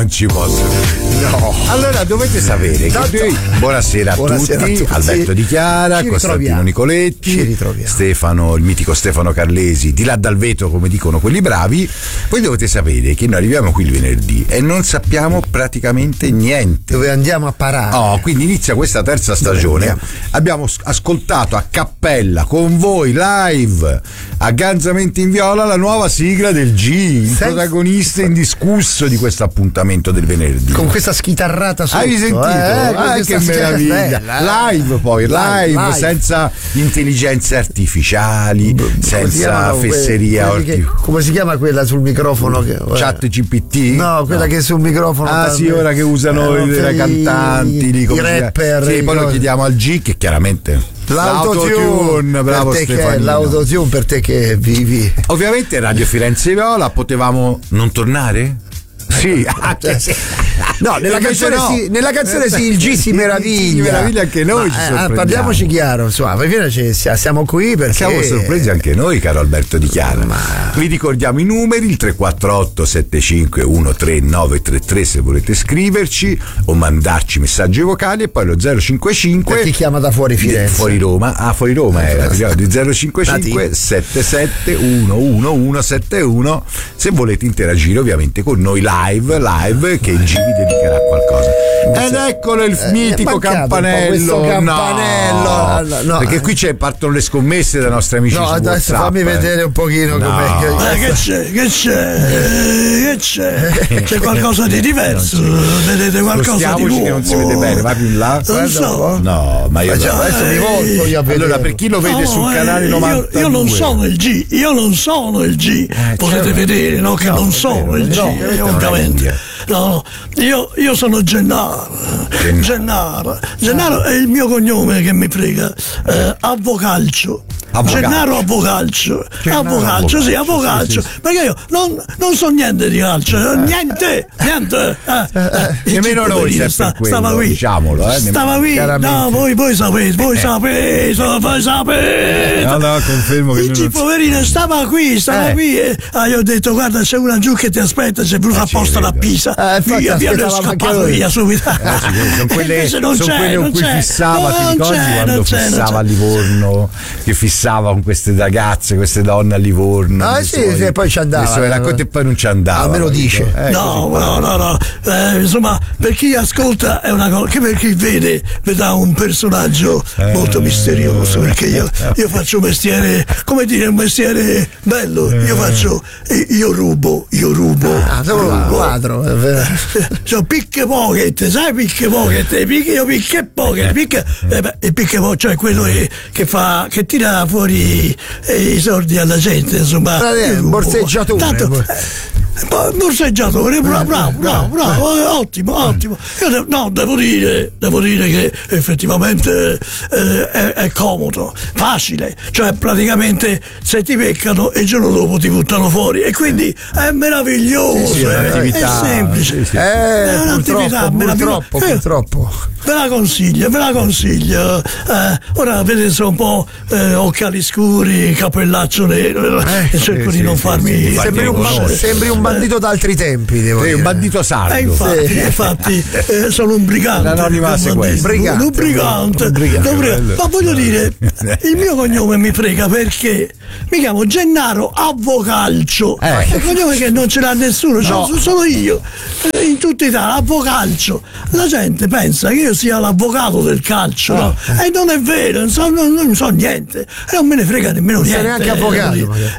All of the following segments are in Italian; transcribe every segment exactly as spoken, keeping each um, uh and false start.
non ci posso. No. Allora dovete sapere che noi, buonasera a Buonasera tutti, a tutti. Alberto Di Chiara, Ci Costantino ritroviamo. Nicoletti, Ci ritroviamo. Stefano, il mitico Stefano Carlesi, di là dal vetro, come dicono quelli bravi. Voi dovete sapere che noi arriviamo qui il venerdì e non sappiamo praticamente niente. Dove andiamo a parare? Oh, quindi inizia questa terza stagione. Abbiamo s- ascoltato a cappella con voi live a Ganzamenti in Viola la nuova sigla del G, il Senza- protagonista indiscusso di questo appuntamento del venerdì. Con questa schitarrata sotto. Hai sentito? Eh, con Ah, questa che schitarrata meraviglia! bella, eh. Live poi, live, Live, live. senza intelligenze artificiali, Come si senza chiamano que- fesseria. quelli che- orti- come si chiama quella sul microfono? Che, Chat G P T? No, quella che sul microfono. Ah, sì, ora che usano eh, i, per i cantanti, lì, i, come i si chiama? rapper. Sì, i poi lo cose. chiediamo al G, che chiaramente L'autotune, bravo per te che, Stefanino. l'autotune per te che vivi. Ovviamente Radio Firenze Viola, potevamo non tornare? Sì, anche se- No, nella invece canzone, no. sì, nella canzone sì, il G si meraviglia. Si meraviglia anche noi, Ma, ci eh, sorprendiamo. parliamoci chiaro, insomma, alla fine ci- siamo qui perché Siamo sorpresi anche noi, caro Alberto Di Chiara. Vi ricordiamo i numeri: il tre quattro otto sette cinque uno tre nove tre tre se volete scriverci o mandarci messaggi vocali, e poi lo zero cinque cinque per chi chiama da fuori Firenze. fuori Roma, ah fuori Roma era di zero cinque cinque sette sette uno uno uno sette uno se volete interagire ovviamente con noi live, live che il G vi dedicherà qualcosa. Ed eccolo il Eh, mitico è mancato un po' campanello. questo campanello. No, No, no, perché eh. qui c'è, partono le scommesse dai nostri amici No, su adesso WhatsApp, fammi eh. vedere un pochino No. com'è che- Ma che c'è? Che c'è? Che c'è? C'è qualcosa di diverso? Vedete qualcosa di Spostiamoci nuovo? che non si vede bene, va più in là. Non so. No, ma io Ma già, adesso mi volto io a vedere. allora, per chi lo vede No, sul eh, canale io- novantadue, Io, non sono il G, io non sono il G. Potete certo. vedere, no? Che No, non è sono vero, il G, no, eh, non è ovviamente. India. No, io, io sono Gennaro. Gennaro. Gennaro. Gennaro è il mio cognome che mi frega. Eh, Avvocalcio. Avvocalcio. Gennaro Avvocalcio. Gennaro Avvocalcio, sì, Avvocalcio, Avvocalcio. sì, sì, sì. Perché io non, non so niente di calcio, niente, niente. Eh, eh, nemmeno il noi, poverino se sta- per quello, stava qui. diciamolo, eh, Stava qui. chiaramente. No, voi, voi sapete, voi sapete, voi sapete. No, no, confermo che Il noi G, non- poverino, stava qui, stava Eh. qui. E, ah, io ho detto, guarda, c'è una giù che ti aspetta, c'è venuta Eh, ci apposta da vedo. Pisa. Eh, infatti via, via, lui è aspettavamo anche scappato noi. via subito. Eh, sì, sono quelle, Invece non sono c'è, quelle con non cui c'è. fissava, No, ti non ricordi c'è, quando non c'è, non fissava c'è. a Livorno, che fissava con queste ragazze, queste donne a Livorno. Ah, nei sì, suoi- sì, poi ci andava. nei suoi racconti e poi non ci andava. Ah, me lo capito? dice. Eh, No, così. no, no, no. Eh, insomma, per chi ascolta è una cosa, che per chi vede vedrà un personaggio molto misterioso, perché io, io faccio un mestiere, come dire, un mestiere bello. Io faccio, io rubo, io rubo. Ah, solo un quadro. è vero. C'ho picche pocket, sai picche pocket? Picche, io picche pocket, picche, eh beh, il picche pocket, cioè quello che, che fa, che tira fuori eh, i soldi alla gente, insomma. Ah, eh, Io rubo. borseggiatore. Tanto, eh, ma- borseggiatore, bravo, bravo, bravo, bravo, eh, ottimo, ottimo. Io de- no, devo dire, devo dire che effettivamente eh, è, è comodo, facile, cioè praticamente se ti beccano e il giorno dopo ti buttano fuori e quindi è meraviglioso, Sì, sì, è è, un'attività, è semplice. sì, sì. Eh, È un'attività purtroppo, meravigliosa. purtroppo, Eh, purtroppo. Ve la consiglio, ve la consiglio. Eh, ora vedete se un po' eh, occhiali scuri, cappellaccio nero, e cerco sì, di non sì, farmi. sì, sì. Sembri un, riconoscere. sembri un bandito d'altri tempi, devo Sei dire. un bandito sardo. Eh, infatti, infatti eh, sono un brigante. L'anonima un sequestro. bandito, Un brigante. Un brigante, Un brigante. bello. Ma voglio dire, il mio cognome mi frega perché mi chiamo Gennaro Avvocalcio. Eh. È un cognome che non ce l'ha nessuno, ce l'ho solo io. Eh, In tutta Italia, Avvocalcio. La gente pensa che io sia l'avvocato del calcio, no? E non è vero, non so, non, non so niente. E non me ne frega nemmeno Sei niente. neanche avvocato, Eh, magari.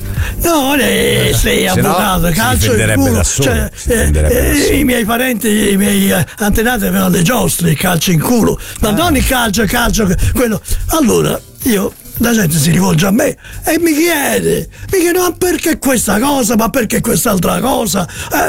No, eh, sei se no avvocato, si calcio e difenderebbe culo. da solo, Cioè, si difenderebbe da eh, solo. i miei parenti, i miei eh, antenati avevano le giostre, il calcio in culo, ma non il calcio, il calcio, quello. Allora, io. La gente si rivolge a me e mi chiede, mi chiede ma perché questa cosa, ma perché quest'altra cosa?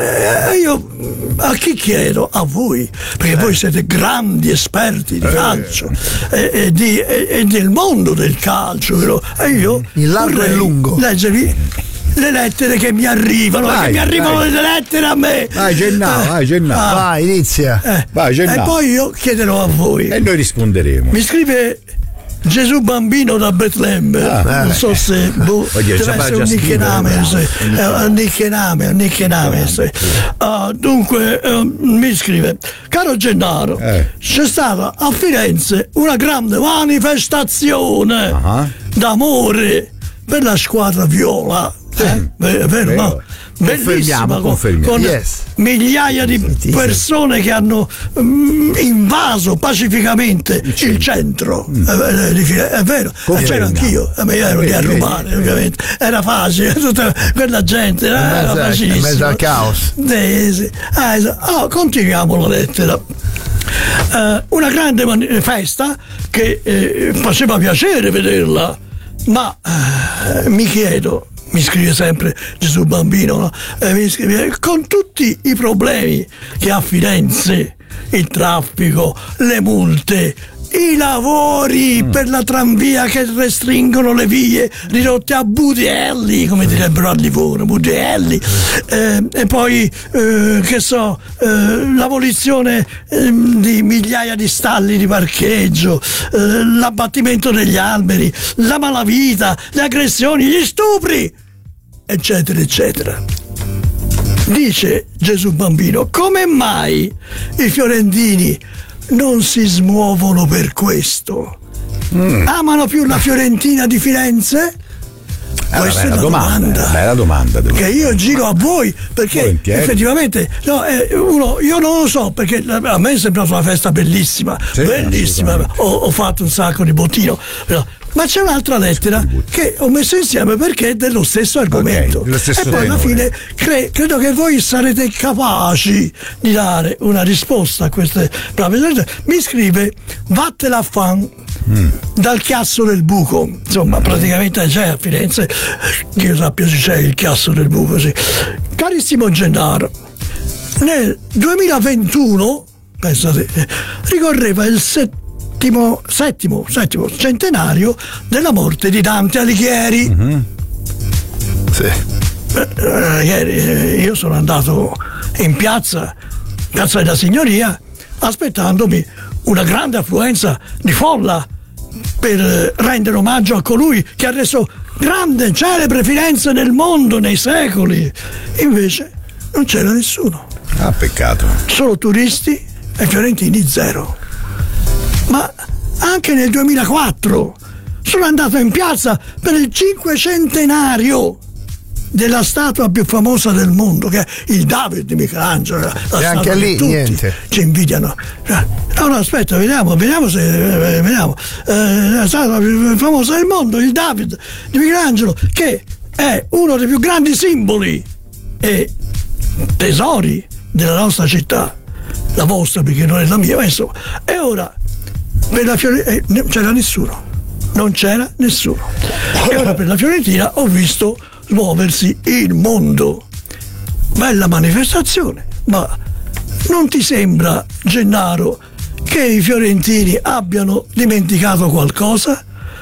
E eh, io a chi chiedo? A voi, perché Eh. voi siete grandi esperti di calcio e, e, di, e, e del mondo del calcio, vero? E io Il largo e vorrei lungo. leggervi le lettere che mi arrivano, Vai, che mi arrivano vai. le lettere a me. Vai Gennaro, Eh, vai Gennaro. Vai, inizia. eh, Vai, e Gennaro. poi io chiederò a voi. E noi risponderemo. Mi scrive Gesù bambino da Betlemme, Ah, non eh. so se boh, Oddio, deve sembra essere un già nichename, scrivere, sì. È un nichename, un nichename, sì. Ah, dunque eh, mi scrive: caro Gennaro, Eh. c'è stata a Firenze una grande manifestazione Ah. d'amore per la squadra viola. Eh? È vero, Vero. no? Bellissima, con, confermiamo. con Yes. migliaia di persone che hanno mm, invaso pacificamente il centro. Eh, di Firenze. È vero, c'ero anch'io, eh, ma io ero lì a rubare, ovviamente. Era facile, tutta quella gente, eh, era mezzo- facilissimo. in mezzo al caos. Sì, sì. Ah, es- oh, continuiamo la lettera. Eh, una grande mani- festa che eh, faceva piacere vederla, ma eh, mi chiedo, mi scrive sempre Gesù bambino, no? Eh, mi scrive, con tutti i problemi che ha Firenze, il traffico, le multe, i lavori mm. per la tranvia che restringono le vie ridotte a budelli, come direbbero a Livorno, budelli, eh, e poi eh, che so, eh, l'abolizione eh, di migliaia di stalli di parcheggio, eh, l'abbattimento degli alberi, la malavita, le aggressioni, gli stupri, eccetera eccetera. Dice Gesù bambino: come mai i fiorentini non si smuovono per questo? Mm. Amano più la Fiorentina di Firenze? È Questa una è la bella domanda, domanda, è una bella domanda devo che io giro a voi, perché Volentieri. effettivamente no, eh, uno, io non lo so, perché a me è sembrata una festa bellissima, Sì, bellissima, assolutamente. ho, ho fatto un sacco di bottino, però- ma c'è un'altra lettera che ho messo insieme perché è dello stesso argomento, dello stesso e poi alla tenore. fine cre- credo che voi sarete capaci di dare una risposta a queste brave lettere. Mi scrive: vattela a fan mm. dal Chiasso del Buco, insomma praticamente c'è a Firenze, che io sappia se c'è il Chiasso del Buco, sì. Carissimo Gennaro, nel duemilaventuno, pensate, ricorreva il settimo settimo, settimo centenario della morte di Dante Alighieri. Mm-hmm. Sì. Eh, eh, ieri eh, io sono andato in piazza, piazza della Signoria, aspettandomi una grande affluenza di folla per eh, rendere omaggio a colui che ha reso grande, celebre Firenze nel mondo nei secoli. Invece non c'era nessuno, Ah, peccato. solo turisti e fiorentini zero. Ma anche nel duemilaquattro sono andato in piazza per il cinquecentenario della statua più famosa del mondo, che è il David di Michelangelo. La E statua anche che lì tutti niente. ci invidiano. No, no, aspetta, vediamo, vediamo se eh, vediamo. Eh, la statua più famosa del mondo, il David di Michelangelo, che è uno dei più grandi simboli e tesori della nostra città, la vostra perché non è la mia, ma insomma. E ora per la Fiorentina eh, non c'era nessuno, non c'era nessuno. E ora per la Fiorentina ho visto smuoversi il mondo. Bella manifestazione, ma non ti sembra, Gennaro, che i fiorentini abbiano dimenticato qualcosa?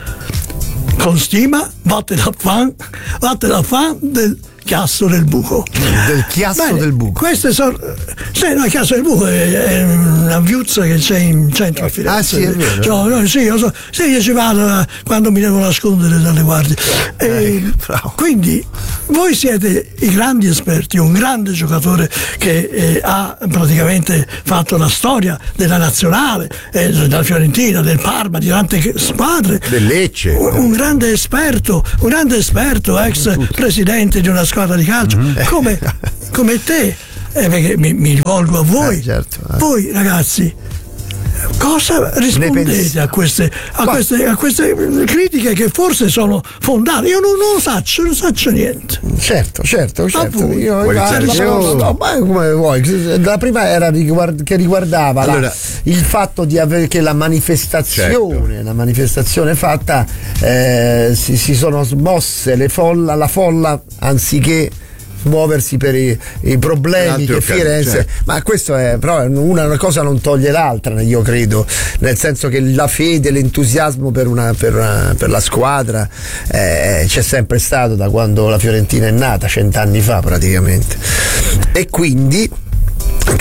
Con stima, vattene a fan, vattene a fan del Chiasso del Buco. Del Chiasso Bene, del Buco. Queste sono. Sì, no, il Chiasso del Buco è, è una viuzza che c'è in centro a Firenze. Ah, sì, è vero. Cioè, no, sì, io so, sì, io ci vado eh, quando mi devo nascondere dalle guardie. E Eh, bravo. quindi voi siete i grandi esperti, un grande giocatore che eh, ha praticamente fatto la storia della nazionale, eh, della Fiorentina, del Parma, di tante squadre. Del Lecce. Un, un grande esperto, un grande esperto, ex presidente di una squadra di calcio, Mm-hmm. come, come te, eh, perché mi, mi rivolgo a voi. Eh, certo, eh. Voi ragazzi, cosa rispondete pensi- a queste, a, queste, a queste critiche che forse sono fondate? Io non, non lo saccio, non saccio niente. Certo, certo, certo. voi? Io, Vuoi guarda, iniziare io- tu? no, ma come vuoi. La prima era riguard- che riguardava la- Allora- il fatto di avere che la manifestazione, Certo. la manifestazione fatta, eh, si, si sono smosse le folla, la folla anziché muoversi per i, i problemi In che altre Firenze, occasioni, certo. ma questo è però una, una cosa non toglie l'altra, io credo, nel senso che la fede, l'entusiasmo per, una, per, una- per la squadra eh, c'è sempre stato da quando la Fiorentina è nata, cent'anni fa praticamente, e quindi che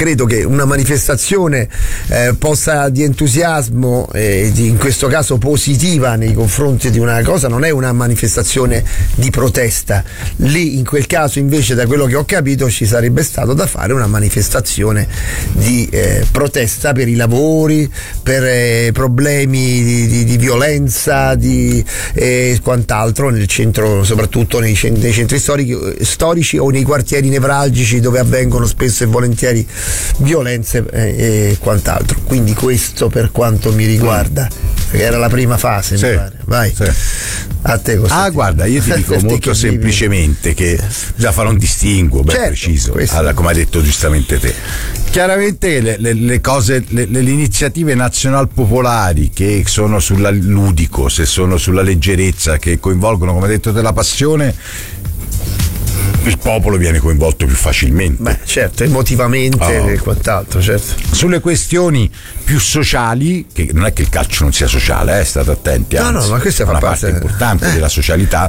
credo che una manifestazione eh, possa di entusiasmo eh, di, in questo caso positiva nei confronti di una cosa non è una manifestazione di protesta. Lì in quel caso invece, da quello che ho capito, ci sarebbe stato da fare una manifestazione di eh, protesta per i lavori, per eh, problemi di, di, di violenza, di eh, quant'altro nel centro, soprattutto nei, nei centri storici, storici o nei quartieri nevralgici dove avvengono spesso e volentieri violenze eh, e quant'altro. Quindi questo per quanto mi riguarda, che era la prima fase, sì, mi pare. Vai. Sì. A te ah guarda, io ti dico molto semplicemente che bisogna fare un distinguo ben certo, preciso, allora, come hai detto giustamente te. Chiaramente le, le, le cose, le, le iniziative nazional popolari che sono sulla ludico, se sono sulla leggerezza, che coinvolgono, come hai detto te, la passione, il popolo viene coinvolto più facilmente. Beh, certo, emotivamente oh. e quant'altro, certo. Sulle questioni più sociali, che non è che il calcio non sia sociale, eh, state attenti, anzi, no, no, ma questa è una fa parte parte importante eh. della socialità.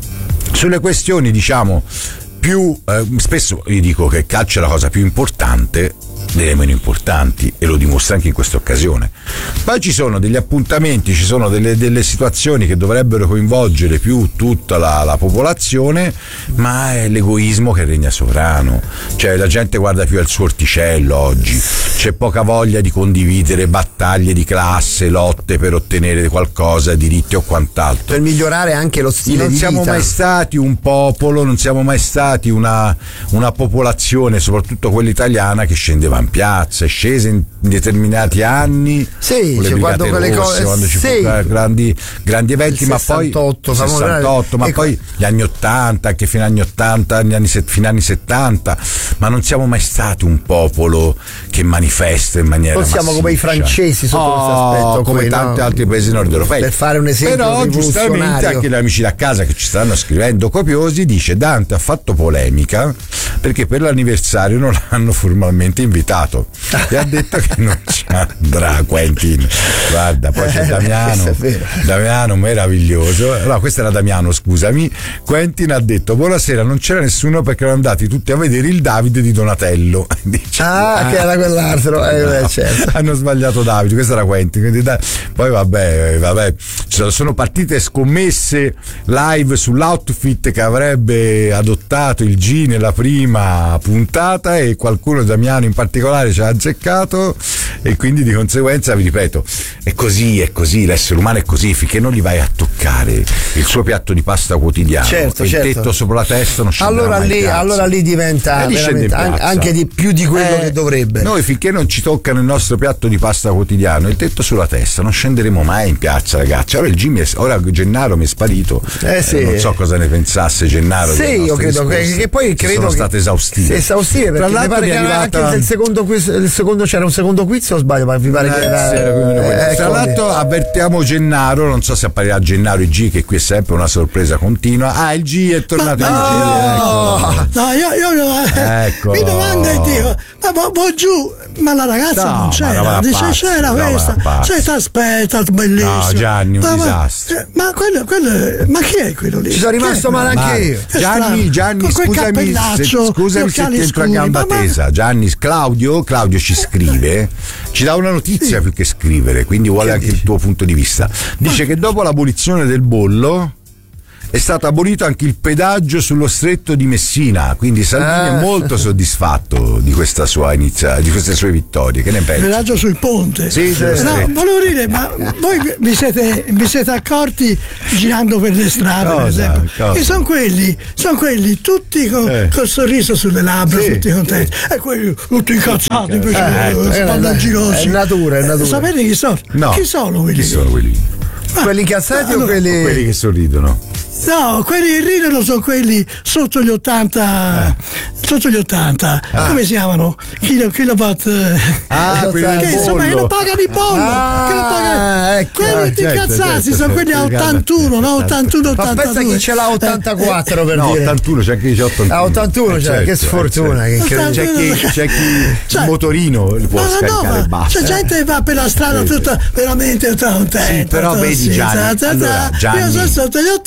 Sulle questioni, diciamo, più eh, spesso io dico che il calcio è la cosa più importante, delle meno importanti, e lo dimostra anche in questa occasione. Poi ci sono degli appuntamenti, ci sono delle, delle situazioni che dovrebbero coinvolgere più tutta la, la popolazione, ma è l'egoismo che regna sovrano, cioè la gente guarda più al suo orticello oggi, c'è poca voglia di condividere battaglie di classe, lotte per ottenere qualcosa, diritti o quant'altro, per migliorare anche lo stile non di vita. Non siamo mai stati un popolo, non siamo mai stati una, una popolazione, soprattutto quella italiana, che scendeva in piazza, è scesa in determinati anni, sì, con le quando Brigate quelle Rosse, cose, quando ci sì. furono grandi, grandi eventi, ma poi sessantotto, ma poi gli anni ottanta, anche fino agli anni ottanta, gli anni, fino agli anni settanta, ma non siamo mai stati un popolo che manifesta in maniera non siamo massiccia. Come i francesi sotto oh, questo aspetto, come poi, tanti no? altri paesi nord europei, per fare un esempio però giustamente anche gli amici da casa che ci stanno scrivendo copiosi, dice: Dante ha fatto polemica perché per l'anniversario non l'hanno formalmente invitato e ha detto che non ci andrà Quentin. Guarda, poi c'è Damiano, Damiano meraviglioso. No, questo era Damiano, scusami. Quentin ha detto: buonasera, non c'era nessuno perché erano andati tutti a vedere il Davide di Donatello. Dice, ah, ah, che era quell'altro. Eh, no, beh, certo. Hanno sbagliato Davide, questo era Quentin. Quindi, dai, poi vabbè, vabbè, sono partite scommesse live sull'outfit che avrebbe adottato il G nella prima puntata e qualcuno, Damiano in particolare, ci ha azzeccato, e quindi di conseguenza vi ripeto, è così, è così, l'essere umano è così, finché non gli vai a toccare il suo piatto di pasta quotidiano, certo, il certo. tetto sopra la testa non scenderà allora mai lì, allora lì diventa veramente, anche di più di quello eh, che dovrebbe. Noi finché non ci toccano il nostro piatto di pasta quotidiano, il tetto sulla testa, non scenderemo mai in piazza, ragazzi. Ora il Jimmy è, ora Gennaro mi è sparito, eh, sì. eh, non so cosa ne pensasse Gennaro. Sì, io credo che, che poi credo sono che state esaustive. Esaustive, perché mi pare che arrivata... anche il secondo quiz, il secondo c'era un secondo quiz o sbaglio, ma mi pare eh, che era, eh, tra ecco l'altro lì. Avvertiamo Gennaro, non so se apparirà Gennaro il G, che qui è sempre una sorpresa continua. Ah, il G è tornato. Ma, il no, G, ecco. no, io, io ecco. mi domando e dico, ma vo, vo giù, ma la ragazza no, non c'era, dice pazzi, c'era questa, cioè ti aspetta, bellissimo. No, Gianni, un ma, disastro. Ma, ma quello, quello, ma chi è quello lì? Ci sono rimasto male anche io. Gianni, Gianni, scusami, se, scusami se ti entro a gamba tesa. Gianni, Claudio, Claudio ci scrive, ci dà una notizia sì. più che scrivere, quindi vuole che anche dici? Il tuo punto di vista. Dice ma... che dopo l'abolizione del bollo è stato abolito anche il pedaggio sullo stretto di Messina, quindi Salvini ah. è molto soddisfatto di questa sua inizia, di queste sue vittorie. Che ne pensi? Il pedaggio sul ponte. Sì, no, volevo dire, ma voi vi siete, vi siete accorti girando per le strade, cosa, per esempio, cosa? Che sono quelli, sono quelli tutti con eh. col sorriso sulle labbra, sì, tutti contenti, sì. e quelli tutti incazzati invece eh, spallangirosi. È natura, è natura. Sapete chi sono? No. Chi sono quelli? Chi sono quelli? Ah, quelli incazzati allora, o quelli... o quelli che sorridono? No, quelli che ridono sono quelli sotto gli ottanta. Eh. Sotto gli ottanta. Ah. Come si chiamano? Kilo, kilowatt. Ah, quelli che insomma che non pagano il bollo. Ah, che non pagano. Ecco, quelli certo, incazzati certo, sono quelli a ottantuno, no? ottantuno, ottantadue. Ma pensa chi ce l'ha ottantaquattro per no, dire. ottantuno, c'è chi c'è ottantuno. Ah, ottantuno, eh, cioè, certo, che sfortuna. Eh, certo. C'è chi, c'è chi cioè, il motorino li può ma scaricare no, basta. C'è gente che va per la strada tutta veramente tutta contenta. Sì, però vedi Gianni, allora, Gianni, io sono sotto gli ottanta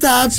Sì.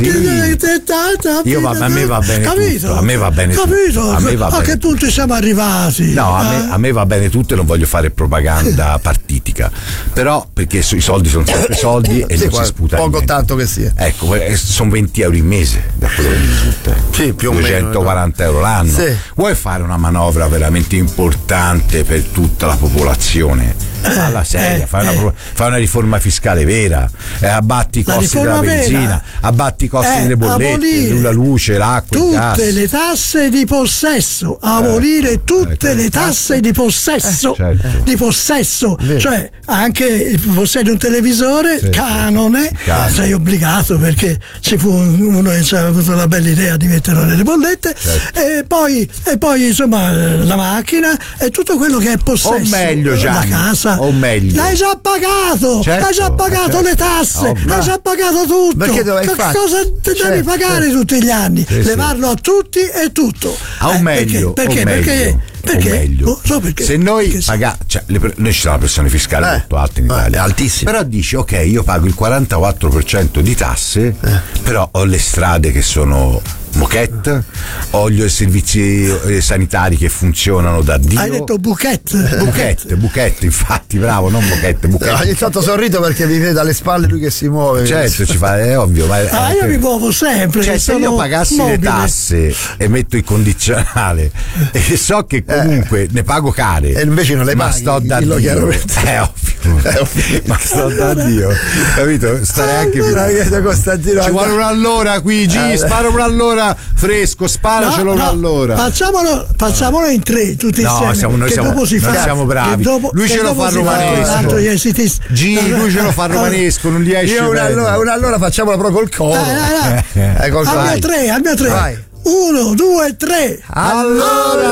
Io va, a me va bene capito? tutto, a me va bene capito? tutto. A, me va a bene che tutto. punto siamo arrivati? No, a me, a me va bene tutto e non voglio fare propaganda partitica, però perché i soldi sono sempre soldi e sì, non si sputa poco niente. tanto che sia. Ecco, sono venti euro in mese da quello che mi risulta. Sì, più o meno. duecentoquaranta euro l'anno. Sì. Vuoi fare una manovra veramente importante per tutta la popolazione? Alla seria, eh, fai, una, eh. fai una riforma fiscale vera, eh, abbatti i La costi della riforma benzina, vera abbatti i costi è delle bollette, abolire la luce, l'acqua, il gas. tutte le tasse di possesso, abolire tutte eh, le tasse di possesso, eh, certo. di possesso, Vero. cioè anche il possiedi un televisore, Sì, canone, canone. sei obbligato perché ci fu uno che aveva avuto la bella idea di metterlo nelle bollette, Certo. e poi e poi insomma la macchina e tutto quello che è possesso, O meglio, la Gianni, casa, o meglio. l'hai già pagato, Certo, hai già pagato certo. le tasse, Ovvio. hai già pagato tutto. Perché dove- Che infatti, cosa ti devi certo, pagare certo. tutti gli anni? Sì, Levarlo a tutti e tutto. Ah, o Eh, meglio, perché? o Perché? meglio, Perché? o meglio. Oh, so perché. Se noi Perché- paga- cioè, le, noi ci sono una pressione fiscale Eh, molto alta in eh, Italia, è altissima. però dici ok, io pago il quarantaquattro per cento di tasse, Eh. però ho le strade che sono moquette, ho gli servizi eh, sanitari che funzionano da Dio. Hai detto bouquet. buchette, buchette, infatti, bravo, non moquette, buchette. Ogni tanto sorrido perché mi vede alle spalle lui che si muove. Certo, ci fa, è ovvio, ma Ah, eh, io mi muovo sempre. cioè, che se sono io pagassi mobile. le tasse e metto il condizionale e so che comunque ne pago care, E invece non le ma paghi, sto da dillo Dio, chiaramente. è ovvio, È ovvio. ma sto da Dio, capito? Starei anche Allora, più- chiedo a Costantino, ci vuole un'allora qui, G, Eh, spara un'allora fresco, sparacelo No, no, un'allora. Facciamolo, facciamolo in tre tutti No, insieme. siamo- noi che siamo- dopo si noi fa, siamo bravi. che dopo- Lui che ce lo dopo fa si romanesco. tanto gli esiti- G, lui ce lo fa romanesco, non gli esce io bene. un'allora, un'allora facciamola però col coro. Dai, dai, dai. Eh, col Al vai. mio tre, al mio tre. Vai. Uno, due, tre. Allora!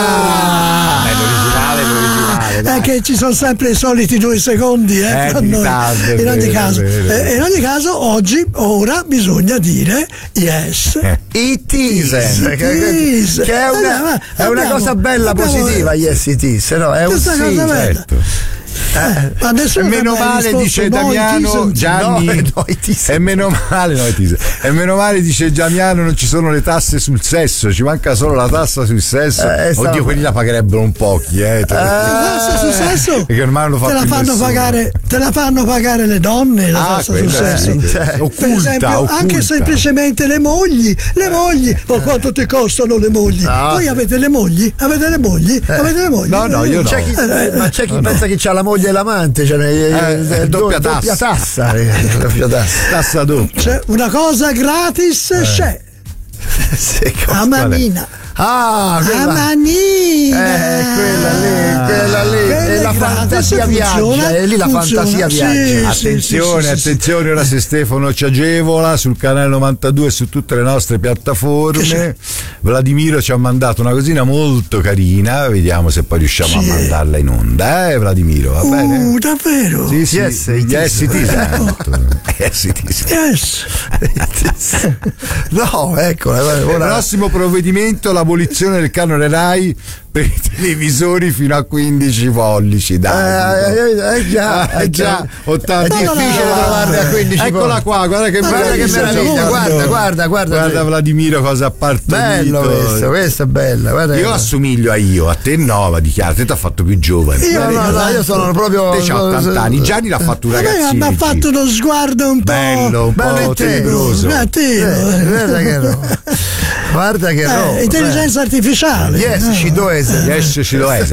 È l'originale, l'originale. dai. È che ci sono sempre i soliti due secondi eh, Eh, fra di noi. ritardo, è in, ogni vero, caso, è vero. eh, in ogni caso oggi ora bisogna dire yes. Eh. It is, It che, is. che è una, Allora, è una abbiamo- cosa bella, abbiamo- positiva, yes it is, no? È un Questa sì, cosa bella. Certo. Eh, ma E nessuno meno mi ha male, risposto, dice no, Damiano, it is. Gianni. No, no, it is. E meno male, no, it is. E meno male, dice Damiano, non ci sono le tasse sul sesso, ci manca solo la tassa sul sesso. Eh, Oddio, stavo- quelli la pagherebbero un pochi, eh. te- La tassa sul sesso Perché ormai non lo fa te la più fanno nessuno. pagare te la fanno pagare le donne la Ah, tassa sul quella sesso sì, cioè, per occulta, esempio occulta. anche semplicemente le mogli le mogli ma quanto ti costano le mogli No. voi avete le mogli avete le mogli avete le mogli No, no, io no. C'è chi, Eh, eh, ma c'è chi pensa che c'ha la moglie e l'amante, cioè, eh, eh, doppia do- tassa. tassa, eh, doppia tassa. Tassa doppia. c'è una cosa gratis c'è Sì, cosa- a manina Ah, a quella, manina eh, quella lì, quella lì, Quella e la gratis, fantasia funziona, viaggia, e lì la funziona, fantasia sì, viaggia. sì, Attenzione, sì, sì, sì. attenzione, ora se Stefano ci agevola sul canale novantadue e su tutte le nostre Che c'è? piattaforme. Vladimiro ci ha mandato una cosina molto carina, vediamo se poi riusciamo a Sì. mandarla in onda, eh Vladimiro, va bene? Uh, davvero? Sì, sì, Yes, it yes, is. it is. Yes, it is. Yes. No, ecco, Il ora prossimo provvedimento, l'abolizione del canone Rai per i televisori fino a quindici pollici, dai. Eh, eh, eh, già, Ah, eh, già, è ottanta. difficile trovarne a quindici Eccola pollici. qua, guarda che Guarda Guarda che Sì, meraviglia, sì, guarda, sì. guarda, guarda. Guarda Vladimiro cosa ha partorito. Bello questo, questo è bello. Guarda Io che- assomiglio a io, a te no, ma dichiaro, te ti ha fatto più giovane. Io No, no, no, io sono proprio. Te c'ha ottanta anni, Gianni l'ha fatto un A me ragazzino. mi ha fatto uno sguardo un po' bello, un bello po' e te. tenebroso. negativo. Eh, guarda che roba. Guarda che roba. Eh, intelligenza artificiale. Yes, Eh. ci do essere. Yes, ce lo è.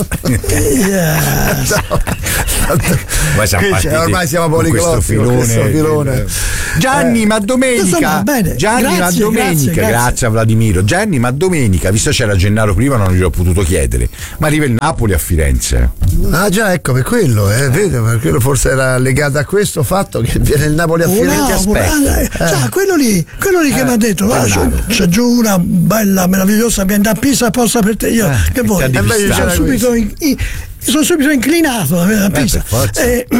Yes. Poi siamo Qui c'è- partiti ormai siamo con questo poliglotti con filone, questo filone. Gianni, ma domenica Insomma, bene. Gianni, Grazie, ma domenica grazie, grazie, grazie. a Vladimiro. Gianni, ma domenica, visto c'era Gennaro prima, non gliel'ho potuto chiedere, ma arriva il Napoli a Firenze. Ah già, ecco, per quello, eh, vedo, per quello forse era legato a questo fatto che viene il Napoli a Oh, Firenze. no, aspetta. eh, cioè, quello lì, quello lì che mi ha detto, "Ah, c'è, c'è giù una bella, meravigliosa pianta a Pisa apposta per te. Io Eh, che che vuoi? ti ha Sono depistato subito, in- in- sono subito inclinato a a Pisa. per forza. Eh,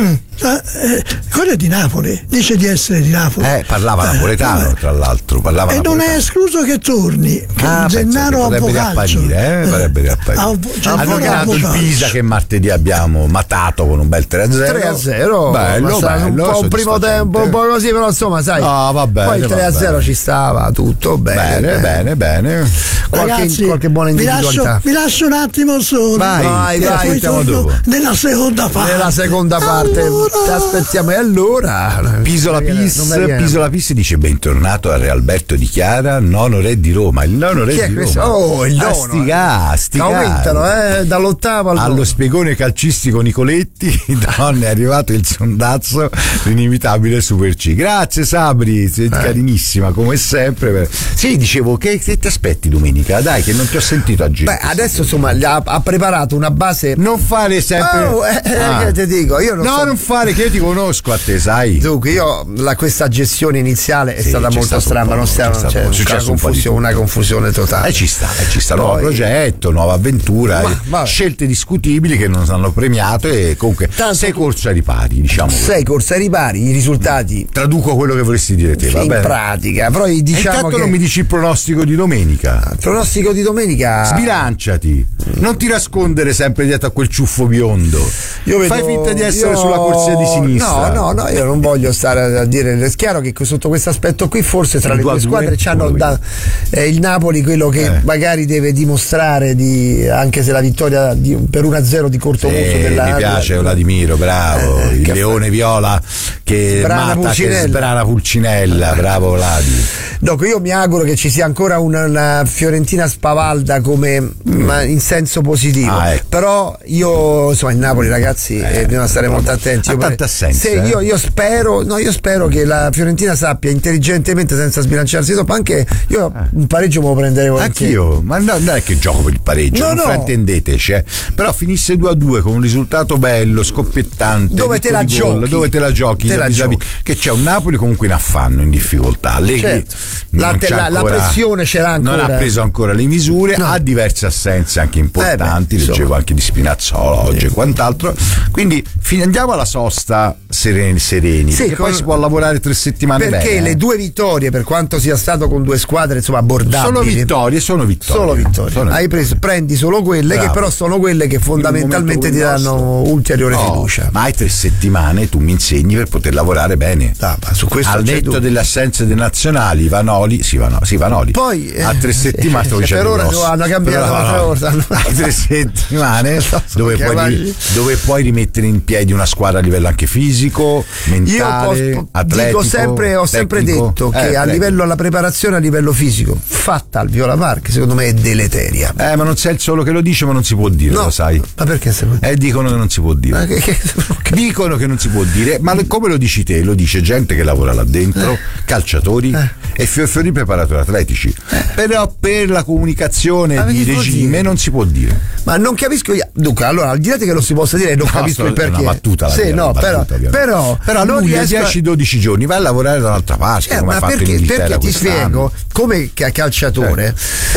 eh, quello è di Napoli, dice di essere di Napoli. Eh, parlava Eh, napoletano, eh. tra l'altro. Parlava E non napoletano. è escluso che torni, che Ah, Gennaro potrebbe Avvocaccio. riapparire, eh? Potrebbe riapparire. Ah, Hanno Gennaro chiamato il Avvocaccio. Pisa che martedì abbiamo matato con un bel tre a zero. tre a zero, Bello, ma sta- bello, un po' un primo tempo un po' così, però insomma sai, Ah, va bene, poi il tre a va zero bene. ci stava tutto bene, Bene, bene, bene. Qualche, Ragazzi, qualche buona vi lascio, individualità. vi lascio un attimo solo. Vai, vai, e vai, poi stiamo torno dopo. nella seconda parte. Nella seconda parte Allora. ti aspettiamo. E allora Pisola Non mi viene- Pis, non mi viene. Pisola Pis dice bentornato a Re Alberto di Chiara, nono re di Roma. Il nono re Chi è di questo? Roma. Oh, il Ah, nono, sti eh. ca- sti ca- aumentano eh, dall'ottavo al Allo nono. spiegone calcistico Nicoletti, donne, è arrivato il sondazzo, l'inimitabile Super C. Grazie Sabri, sei carinissima come sempre. Sì, dicevo, che, che ti aspetti domenica? Dai, che non ti ho sentito a giro. Beh, adesso insomma gli ha, ha preparato una base. Non fare sempre. Oh, eh, eh, Ah. che ti dico, io non no, so. non fare, che io ti conosco a te, sai. Dunque, io la, questa gestione iniziale è Sì, stata c'è molto stato un strana, po', non stiamo, c'è stato- c'è è una successo un po' di confusione, una tutto. confusione totale. Eh, ci sta, eh, ci sta, nuovo Poi- progetto, nuova avventura, Ma- eh, vabbè. scelte discutibili che non hanno premiato e comunque Tanto sei tu- corso ai ripari, diciamo. Sei corsa ai ripari, i risultati Traduco quello che vorresti dire te, va in bene? pratica, però E diciamo intanto che non mi dici il pronostico di domenica. il pronostico di domenica Sbilanciati, non ti nascondere sempre dietro a quel ciuffo biondo. io vedo- Fai finta di essere io- sulla corsia di sinistra. No, no, no, io non voglio stare a dire. È chiaro che sotto questo aspetto qui, forse tra Il le due a due due, squadre c'hanno quello da, eh, il Napoli quello che Eh. magari deve dimostrare, di, anche se la vittoria di, per uno a zero di Cortomuso Eh, della, mi piace della- Vladimiro, bravo, Eh, il che leone viola che Sbrana mata, che Pulcinella. sbrana Pulcinella, bravo Vladi. Dunque io mi auguro che ci sia ancora una, una Fiorentina spavalda come ma in senso positivo. Ah, ecco. Però io insomma il Napoli ragazzi eh, bisogna stare molto attenti. ha Io tanta assenza, se eh. io, io spero, no, io spero che la Fiorentina sappia intelligentemente, senza sbilanciarsi troppo, anche io un pareggio me lo prenderei volentieri. Anch'io, ma no, non è che gioco per il pareggio, No, non no. fraintendeteci, eh. Però finisse due a due con un risultato bello, scoppiettante, Dove ricco te la di gol, giochi. dove te la giochi, Te la vis-à-vis, giochi. che c'è un Napoli comunque in affanno, in difficoltà. Allegri Certo. non La- c'ha la- la ancora- pressione c'era ancora. non ha preso ancora le misure, No. ha diverse assenze anche importanti, Eh beh, leggevo insomma. anche di Spinazzola oggi e quant'altro. Quindi fin- andiamo alla sosta sereni, sereni Sì, perché con- poi si può lavorare tre settimane Perché bene, le eh. due vittorie, per quanto sia stato con due squadre insomma abbordabili, Sono vittorie, sono vittorie. Solo vittorie. Sono Hai preso, prendi solo quelle Bravo. che però sono quelle che fondamentalmente ti In un momento danno come il nostro. ulteriore No, fiducia. ma hai tre settimane, tu mi insegni per poter lavorare bene. Ah, ma su questo Al c'è netto dubbio. delle assenze dei nazionali, Vanoli, sì, Vanoli, sì, Vanoli. Poi, eh, a tre sì, settimane, stavo sì, dicendo per ora grosso. hanno cambiato, Però per Vanoli, ora hanno- a tre settimane So, dove, che puoi, vai- dove puoi rimettere in piedi una squadra a livello anche fisico, mentale, Io posso- atletico. dico sempre, ho sempre tecnico. detto che Eh, a prego. livello alla preparazione a livello fisico fatta al Viola Park secondo me è deleteria. Eh, ma non sei il solo che lo dice, ma non si può dire, No, lo sai. ma perché se Eh, dicono che non si può dire. ma che- che- Dicono che non si può dire, ma come lo dici te? Lo dice gente che lavora là dentro, calciatori Eh. e fior fiori preparatori atletici. Però per la comunicazione Ma di che si può regime dire? non si può dire. Ma non capisco io. Dunque, allora, al di là di che lo si possa dire, non No, capisco sto- il perché. È una battuta, la sì, mia, no, una però, battuta, ovviamente. però, però a non luglio riesco a- dieci dodici giorni vai a lavorare dall'altra parte, Eh, come ma ha fatto perché, in Inghilterra perché ti quest'anno. spiego, come ca- calciatore,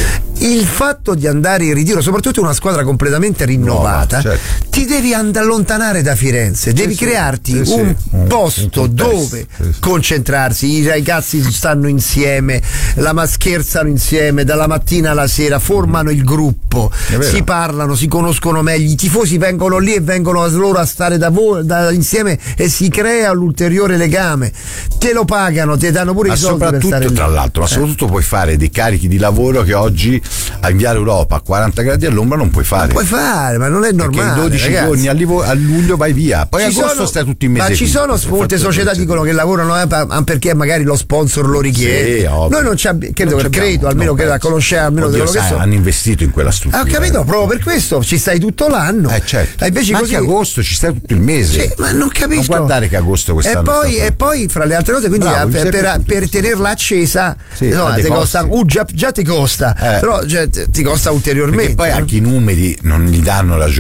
il fatto di andare in ritiro, soprattutto in una squadra completamente rinnovata, Nuova, certo. ti devi and- allontanare da Firenze, devi sì, crearti sì, sì, un un- posto un contesto, dove sì, sì. concentrarsi. I ragazzi stanno insieme, la ma scherzano insieme dalla mattina alla sera, formano il gruppo, È vero. si parlano, si conoscono meglio, i tifosi vengono lì e vengono a loro a stare da voi da- insieme e si crea l'ulteriore legame. Te lo pagano, ti danno pure Ma i soldi per stare soprattutto, lì. tra l'altro, ma soprattutto puoi fare dei carichi di lavoro che oggi a Viale Europa a quaranta gradi all'ombra non puoi fare. Puoi fare, ma non è Perché normale. in dodici ragazzi. giorni a, livo- a luglio vai via, poi a Ci agosto sono- stai tutto in mese. ma ci qui. sono Per molte fatto società che- dicono che lavorano eh, pa- perché magari lo sponsor lo richiede. Sì, ovvio. Noi non ci abbiamo, credo, Non ci abbiamo, credo almeno non che la penso. conosciamo, almeno Oddio, di quello che sai, so. hanno investito in quella struttura. Ah, ho capito, proprio per questo ci stai tutto l'anno. Eh certo. E invece ma così anche agosto ci stai tutto il mese. Sì, ma non capisco. Non guardare che agosto quest'anno E poi, è stato- e poi fra le altre cose, quindi Bravo, eh, mi per, serve per, tutto, per sì. tenerla accesa, Sì, no, ha dei ti costa, costi. uh, già, già ti costa, Eh. però cioè, ti ti costa ulteriormente. Perché poi no? anche i numeri non gli danno ragione.